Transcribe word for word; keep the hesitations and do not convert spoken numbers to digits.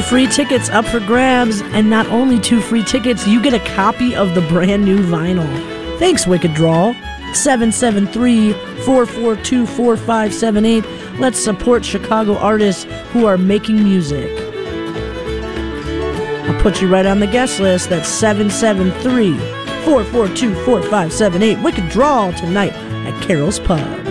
free tickets up for grabs, and not only two free tickets, you get a copy of the brand new vinyl. Thanks, Wicked Drawl. seven seven three, four four two, four five seven eight. Let's support Chicago artists who are making music. I'll put you right on the guest list. That's seven seven three, four four two, four five seven eight. Wicked Drawl tonight at Carol's Pub.